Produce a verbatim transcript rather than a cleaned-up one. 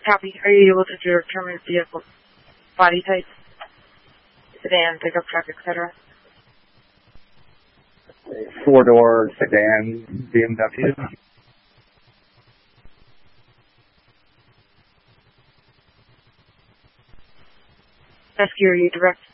Copy. Are you able to determine vehicle body type? Sedan, pickup truck, et cetera? Four-door sedan B M W. Rescue, are you direct?